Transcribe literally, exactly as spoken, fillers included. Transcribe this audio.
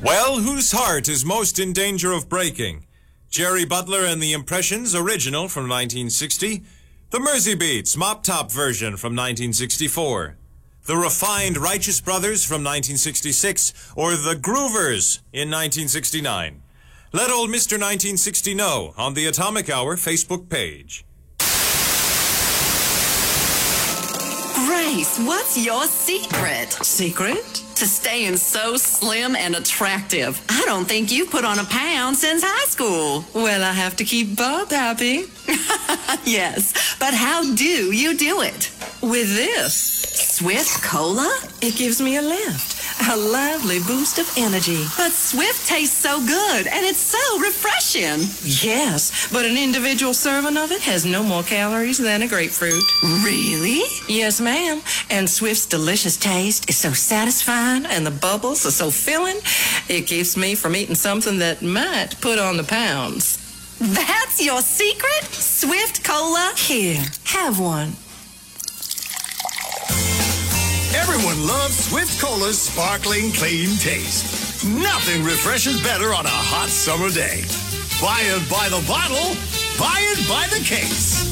Well, whose heart is most in danger of breaking? Jerry Butler and the Impressions, original from nineteen sixty. The Mersey Beats, Mop Top version from nineteen sixty-four. The Refined Righteous Brothers from nineteen sixty-six, or The Groovers in nineteen sixty-nine. Let old Mister nineteen sixty know on the Atomic Hour Facebook page. Grace, what's your secret? Secret? To staying so slim and attractive. I don't think you've put on a pound since high school. Well, I have to keep Bob happy. Yes, but how do you do it? With this. Swift Cola? It gives me a lift, a lively boost of energy. But Swift tastes so good, and it's so refreshing. Yes, but an individual serving of it has no more calories than a grapefruit. Really? Yes, ma'am. And Swift's delicious taste is so satisfying, and the bubbles are so filling, it keeps me from eating something that might put on the pounds. That's your secret? Swift Cola? Here, have one. Everyone loves Swift Cola's sparkling, clean taste. Nothing refreshes better on a hot summer day. Buy it by the bottle, buy it by the case.